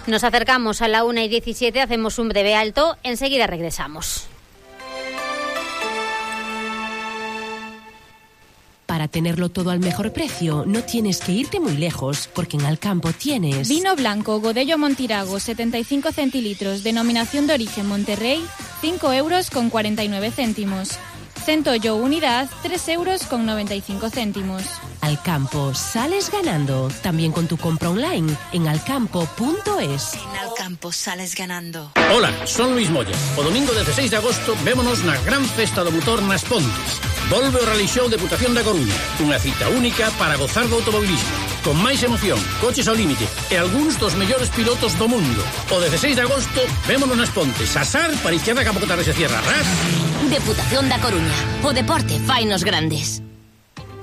Nos acercamos a la 1:17, hacemos un breve alto, enseguida regresamos. Para tenerlo todo al mejor precio, no tienes que irte muy lejos, porque en Alcampo tienes... Vino blanco Godello Montirago, 75 centilitros, denominación de origen Monterrey, 5,49 €. Centollo unidad, 3,95 €. Alcampo, sales ganando. También con tu compra online en alcampo.es. En Alcampo sales ganando. Hola, son Luis Moya. O domingo 16 de agosto vémonos na gran festa do motor nas Pontes. Volve o Rally Show Deputación da Coruña. Unha cita única para gozar do automobilismo. Con máis emoción, coches ao límite e algúns dos mellores pilotos do mundo. O 16 de agosto vémonos nas Pontes. Asar para izquierda que a pouco tarde se cierra. Ras. Deputación da Coruña. O deporte fainos grandes.